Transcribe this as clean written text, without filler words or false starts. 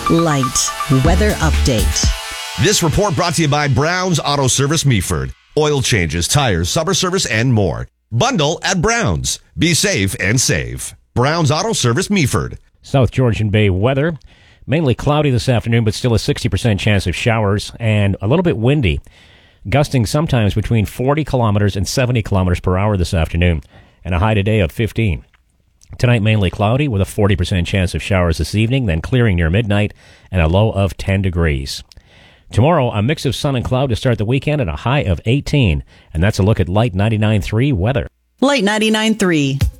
Light weather update. This report brought to you by Brown's Auto Service Meaford. Oil changes, tires, summer service, and more. Bundle at Brown's. Be safe and save. Brown's Auto Service Meaford. South Georgian Bay weather. Mainly cloudy this afternoon, but still a 60% chance of showers and a little bit windy. Gusting sometimes between 40 kilometers and 70 kilometers per hour this afternoon, and a high today of 15. Tonight, mainly cloudy with a 40% chance of showers this evening, then clearing near midnight and a low of 10 degrees. Tomorrow, a mix of sun and cloud to start the weekend and a high of 18. And that's a look at Light 99.3 weather. Light 99.3.